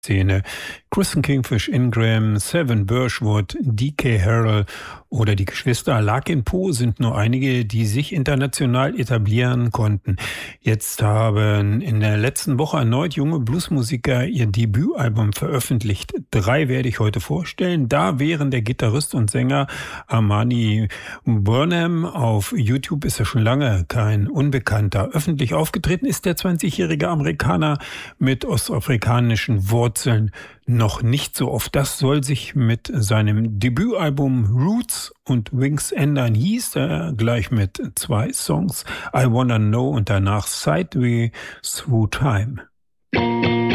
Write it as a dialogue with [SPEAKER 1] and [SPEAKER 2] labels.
[SPEAKER 1] Szene. Kristen Kingfish Ingram, Seven Birchwood, D.K. Harrell oder die Geschwister Larkin Poe sind nur einige, die sich international etablieren konnten. Jetzt haben in der letzten Woche erneut junge Bluesmusiker ihr Debütalbum veröffentlicht. 3 werde ich heute vorstellen. Da wären der Gitarrist und Sänger Armani Burnham. Auf YouTube ist er schon lange kein Unbekannter. Öffentlich aufgetreten ist der 20-jährige Amerikaner mit ostafrikanischen Wurzeln noch nicht so oft. Das soll sich mit seinem Debütalbum Roots und Wings ändern. Hieß er gleich mit 2 Songs, I Wanna Know und danach Sideways Through Time.